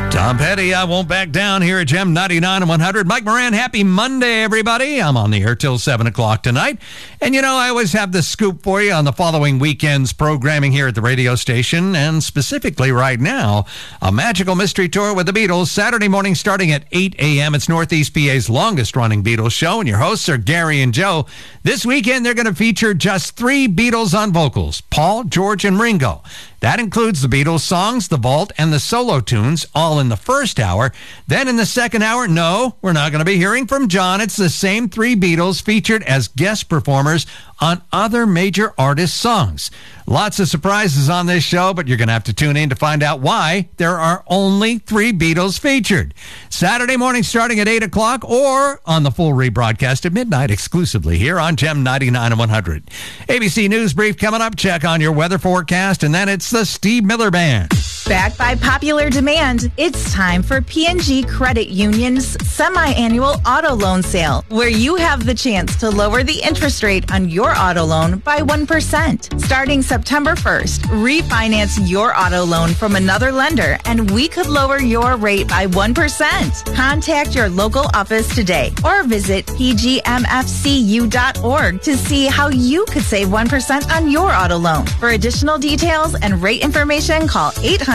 Tom Petty, I Won't Back Down here at Gem 99 and 100. Mike Moran, happy Monday, everybody. I'm on the air till 7 o'clock tonight. And, you know, I always have the scoop for you on the following weekend's programming here at the radio station. And specifically right now, a magical mystery tour with the Beatles, Saturday morning starting at 8 a.m. It's Northeast PA's longest-running Beatles show, and your hosts are Gary and Joe. This weekend, they're going to feature just 3 Beatles on vocals, Paul, George, and Ringo. That includes the Beatles songs, the vault, and the solo tunes, all in the first hour. Then in the second hour, no, we're not going to be hearing from John. It's the same 3 Beatles featured as guest performers on other major artists' songs. Lots of surprises on this show, but you're going to have to tune in to find out why there are only 3 Beatles featured. Saturday morning starting at 8 o'clock or on the full rebroadcast at midnight exclusively here on Gem 99 and 100. ABC News Brief coming up. Check on your weather forecast, and then it's the Steve Miller Band. Backed by popular demand, it's time for P&G Credit Union's semi-annual auto loan sale, where you have the chance to lower the interest rate on your auto loan by 1%. Starting September 1st, refinance your auto loan from another lender, and we could lower your rate by 1%. Contact your local office today or visit pgmfcu.org to see how you could save 1% on your auto loan. For additional details and rate information, call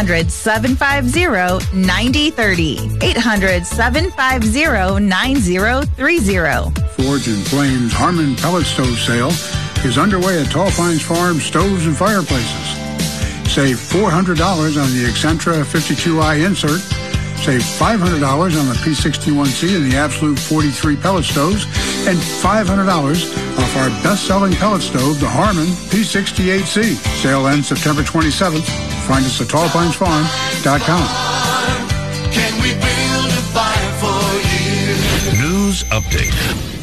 800-750-9030. 800-750-9030. Forge and Flame's Harmon Pellet Stove Sale is underway at Tall Pines Farm Stoves and Fireplaces. Save $400 on the Excentra 52i insert. Save $500 on the P61C and the Absolute 43 pellet stoves, and $500 off our best-selling pellet stove, the Harmon P68C. Sale ends September 27th. Find us at tallpinesfarm.com. Can we build a fire for you? News update.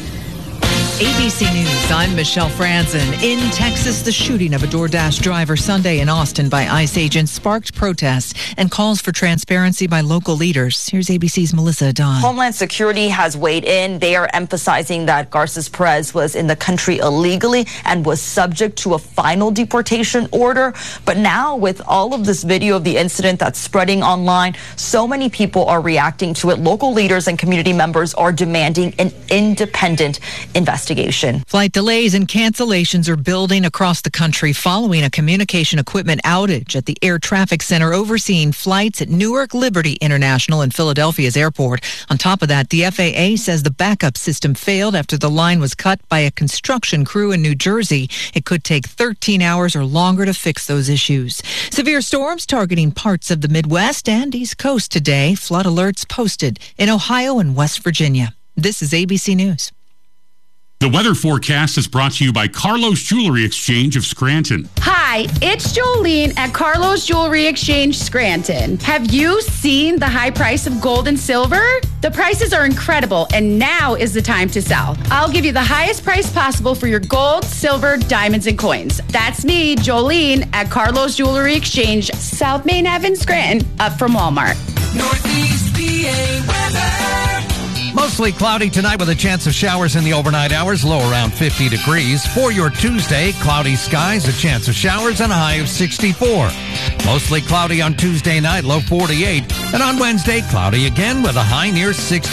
ABC News, I'm Michelle Franzen. In Texas, the shooting of a DoorDash driver Sunday in Austin by ICE agents sparked protests and calls for transparency by local leaders. Here's ABC's Melissa Don. Homeland Security has weighed in. They are emphasizing that Garces Perez was in the country illegally and was subject to a final deportation order. But now, with all of this video of the incident that's spreading online, so many people are reacting to it. Local leaders and community members are demanding an independent investigation. Flight delays and cancellations are building across the country following a communication equipment outage at the Air Traffic Center overseeing flights at Newark Liberty International and Philadelphia's airport. On top of that, the FAA says the backup system failed after the line was cut by a construction crew in New Jersey. It could take 13 hours or longer to fix those issues. Severe storms targeting parts of the Midwest and East Coast today. Flood alerts posted in Ohio and West Virginia. This is ABC News. The weather forecast is brought to you by Carlos Jewelry Exchange of Scranton. Hi, it's Jolene at Carlos Jewelry Exchange Scranton. Have you seen the high price of gold and silver? The prices are incredible, and now is the time to sell. I'll give you the highest price possible for your gold, silver, diamonds, and coins. That's me, Jolene, at Carlos Jewelry Exchange, South Main Ave, Scranton, up from Walmart. Northeast PA weather. Mostly cloudy tonight with a chance of showers in the overnight hours, low around 50 degrees. For your Tuesday, cloudy skies, a chance of showers, and a high of 64. Mostly cloudy on Tuesday night, low 48. And on Wednesday, cloudy again with a high near 60.